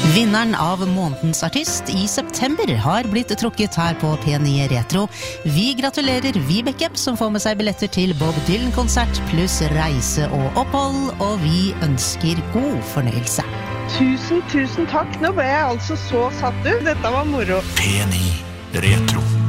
Vinneren av månedens artist I september har blitt trukket her på P9 Retro. Vi gratulerer Vibeke, som får med seg billetter til Bob Dylan-konsert pluss reise og opphold, og vi ønsker god fornøyelse. Tusen takk, nå ble jeg altså så satt ut. Dette var moro. P9 Retro.